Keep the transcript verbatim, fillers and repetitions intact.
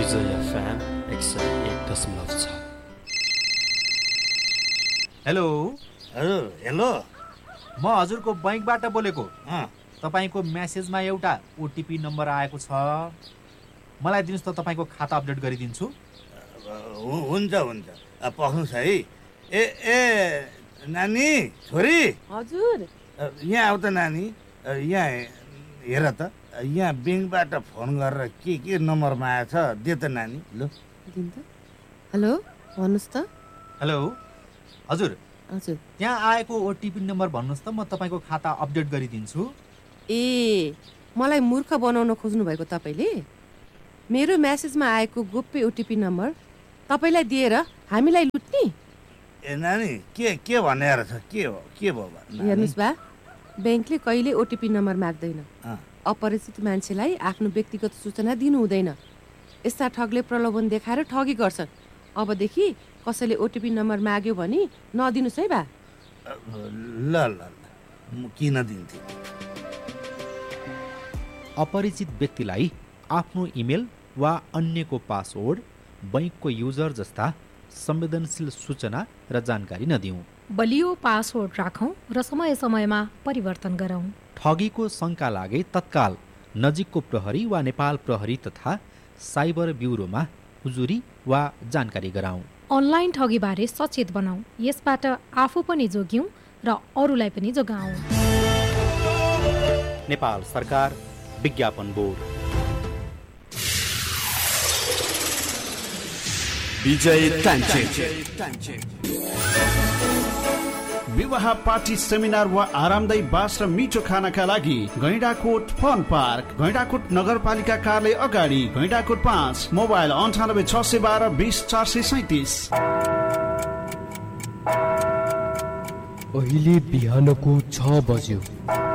उजय FM एक सय एक दशमलव छ। हेलो हजुर हेलो म हजुरको बैंकबाट बोलेको। अँ तपाईँको म्यासेजमा एउटा ओटिपी नम्बर आएको छ, मलाई दिनुहोस् त, तपाईँको खाता अपडेट गरिदिन्छु। हु- हुन्छ हुन्छ अ, पख्नुहोस् है। ए ए नानी छोरी हजुर अ, यहाँ आऊ त नानी। अ, यहाँ हेर त, यहाँ ब्याङ्कबाट फोन गरेर के के नम्बरमा आएछ दे त नानी। ल दिन त। हेलो भन्नुहोस् त। हेलो हजुर, हजुर त्यहाँ आएको ओटिपी नम्बर भन्नुहोस् त, म तपाईँको खाता अपडेट गरिदिन्छु। ए मलाई मूर्ख बनाउन खोज्नु भएको तपाईँले? मेरो म्यासेजमा आएको गोप्य ओटिपी नम्बर तपाईँलाई दिएर हामीलाई लुट्ने? ए नानी के के भन्ने रहेछ? के हो के भयो बा, नानी? हेर्नुहोस् बा, ब्याङ्कले कहिले ओटिपी नम्बर माग्दैन। अँ, अपरिचित मान्छेलाई आफ्नो व्यक्तिगत सूचना दिनु हुँदैन। यस्ता ठगले प्रलोभन देखाएर ठगी गर्छन्। अबदेखि कसैले ओटिपी नम्बर माग्यो भने नदिनुहोस् है बा। अ, ल ल ल म किन दिन्थेँ। अपरिचित व्यक्तिलाई आफ्नो इमेल वा अन्यको पासवर्ड, बैंकको युजर जस्ता संवेदनशील सूचना र जानकारी नदिउँ। बलियो पासवर्ड राखौँ र समय समयमा परिवर्तन गरौँ। ठगीको शङ्का लागे तत्काल नजिकको प्रहरी वा नेपाल प्रहरी तथा साइबर ब्युरोमा उजुरी वा जानकारी गराउँ। अनलाइन ठगीबारे सचेत बनाऊ, यसबाट आफू पनि जोग्यौँ र अरूलाई पनि जोगाऊ। नेपाल सरकार, विज्ञापन बोर्ड। विजय तान्छेन। विवाह पार्टी सेमिनार वा आरामदायी बास र मिठो खानाका लागि गैंडाकोट फन पार्क, गैंडाकोट नगरपालिका कार्यालय अगाडि, गैंडाकोट पाँच, मोबाइल अन्ठानब्बे छ सय बाह्र बिस चार सय सैतिस। अहिले बिहानको छ बज्यो।